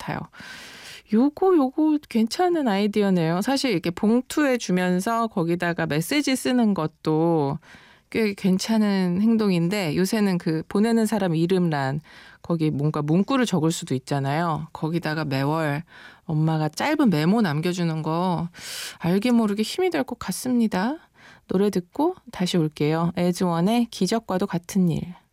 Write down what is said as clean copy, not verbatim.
같아요. 요거 괜찮은 아이디어네요. 사실 이렇게 봉투에 주면서 거기다가 메시지 쓰는 것도 꽤 괜찮은 행동인데 요새는 그 보내는 사람 이름란 거기 뭔가 문구를 적을 수도 있잖아요. 거기다가 매월 엄마가 짧은 메모 남겨주는 거 알게 모르게 힘이 될 것 같습니다. 노래 듣고 다시 올게요. 에즈원의 기적과도 같은 일.